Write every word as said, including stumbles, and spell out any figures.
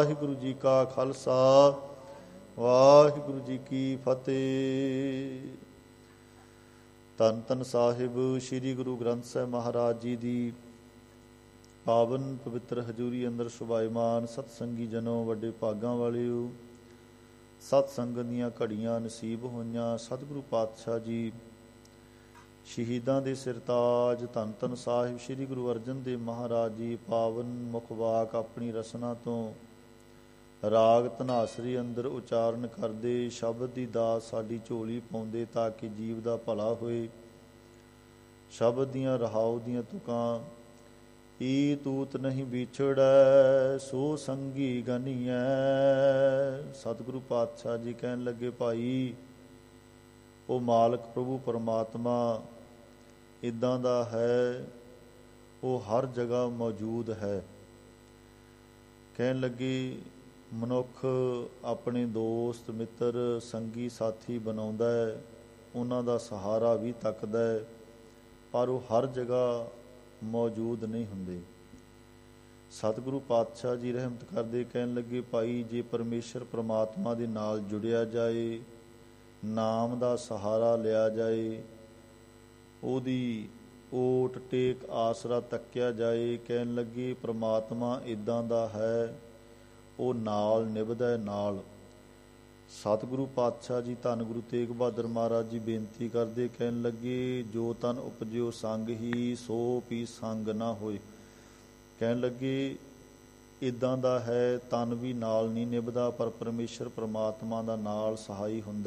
ਵਾਹਿਗੁਰੂ ਜੀ ਕਾ ਖਾਲਸਾ ਵਾਹਿਗੁਰੂ ਜੀ ਕੀ ਫਤਿਹ। ਧੰਨ ਧੰਨ ਸਾਹਿਬ ਸ੍ਰੀ ਗੁਰੂ ਗ੍ਰੰਥ ਸਾਹਿਬ ਮਹਾਰਾਜ ਜੀ ਦੀ ਪਾਵਨ ਪਵਿੱਤਰ ਹਜ਼ੂਰੀ ਅੰਦਰ ਸ਼ੋਭਾਇਮਾਨ ਸਤਸੰਗੀ ਜਨੋ, ਵੱਡੇ ਭਾਗਾਂ ਵਾਲਿਓ, ਸਤ ਸੰਗਤ ਦੀਆਂ ਘੜੀਆਂ ਨਸੀਬ ਹੋਈਆਂ। ਸਤਿਗੁਰੂ ਪਾਤਸ਼ਾਹ ਜੀ ਸ਼ਹੀਦਾਂ ਦੇ ਸਿਰਤਾਜ ਧੰਨ ਧੰਨ ਸਾਹਿਬ ਸ੍ਰੀ ਗੁਰੂ ਅਰਜਨ ਦੇਵ ਮਹਾਰਾਜ ਜੀ ਪਾਵਨ ਮੁਖ ਵਾਕ ਆਪਣੀ ਰਸਨਾ ਤੋਂ ਰਾਗ ਧਨਾਸਰੀ ਅੰਦਰ ਉਚਾਰਨ ਕਰਦੇ ਸ਼ਬਦ ਦੀ ਦਾਤ ਸਾਡੀ ਝੋਲੀ ਪਾਉਂਦੇ ਤਾਂ ਕਿ ਜੀਵ ਦਾ ਭਲਾ ਹੋਏ। ਸ਼ਬਦ ਦੀਆਂ ਰਹਾਉ ਦੀਆਂ ਤੁਕਾਂ, ਈ ਤੂਤ ਨਹੀਂ ਵਿਛੜੈ ਸੋ ਸੰਗੀ ਗਨੀਐ। ਸਤਿਗੁਰੂ ਪਾਤਸ਼ਾਹ ਜੀ ਕਹਿਣ ਲੱਗੇ, ਭਾਈ ਉਹ ਮਾਲਕ ਪ੍ਰਭੂ ਪਰਮਾਤਮਾ ਇੱਦਾਂ ਦਾ ਹੈ, ਉਹ ਹਰ ਜਗ੍ਹਾ ਮੌਜੂਦ ਹੈ। ਕਹਿਣ ਲੱਗੇ, ਮਨੁੱਖ ਆਪਣੇ ਦੋਸਤ ਮਿੱਤਰ ਸੰਗੀ ਸਾਥੀ ਬਣਾਉਂਦਾ ਹੈ, ਉਹਨਾਂ ਦਾ ਸਹਾਰਾ ਵੀ ਤੱਕਦਾ ਹੈ, ਪਰ ਉਹ ਹਰ ਜਗ੍ਹਾ ਮੌਜੂਦ ਨਹੀਂ ਹੁੰਦੇ। ਸਤਿਗੁਰੂ ਪਾਤਸ਼ਾਹ ਜੀ ਰਹਿਮਤ ਕਰਦੇ ਕਹਿਣ ਲੱਗੇ, ਭਾਈ ਜੇ ਪਰਮੇਸ਼ਰ ਪਰਮਾਤਮਾ ਦੇ ਨਾਲ ਜੁੜਿਆ ਜਾਏ, ਨਾਮ ਦਾ ਸਹਾਰਾ ਲਿਆ ਜਾਏ, ਉਹਦੀ ਓਟ ਟੇਕ ਆਸਰਾ ਤੱਕਿਆ ਜਾਏ, ਕਹਿਣ ਲੱਗੇ ਪਰਮਾਤਮਾ ਇੱਦਾਂ ਦਾ ਹੈ, ਉਹ ਨਾਲ ਨਿਭਦਾ ਨਾਲ। ਸਤਿਗੁਰੂ ਪਾਤਸ਼ਾਹ ਜੀ ਧੰਨ ਗੁਰੂ ਤੇਗ ਬਹਾਦਰ ਮਹਾਰਾਜ ਜੀ ਬੇਨਤੀ ਕਰਦੇ ਕਹਿਣ ਲੱਗੇ, ਜੋ ਤਨ ਉਪਜਿਓ ਸੰਗ ਹੀ ਸੋ ਪੀ ਸੰਗ ਨਾ ਹੋਏ। ਕਹਿਣ ਲੱਗੇ ਇੱਦਾਂ ਦਾ ਹੈ, ਤਨ ਵੀ ਨਾਲ ਨਹੀਂ ਨਿਭਦਾ, ਪਰ ਪਰਮੇਸ਼ਰ ਪਰਮਾਤਮਾ ਦਾ ਨਾਲ ਸਹਾਈ ਹੁੰਦਾ।